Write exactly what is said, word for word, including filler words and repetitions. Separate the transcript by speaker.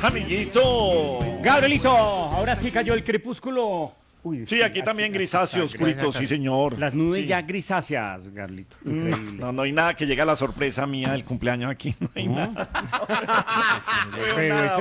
Speaker 1: amiguito.
Speaker 2: Gabrielito, ahora sí cayó el crepúsculo. Uy,
Speaker 1: Sí, aquí también grisáceo, oscurito, sí, señor.
Speaker 2: Las nubes
Speaker 1: Sí.
Speaker 2: ya grisáceas, Gabrielito.
Speaker 1: Mm,
Speaker 2: Increíble.
Speaker 1: No, no hay nada que llegue a la sorpresa mía del cumpleaños aquí. No hay nada. No veo
Speaker 2: Pero
Speaker 1: nada.
Speaker 2: ese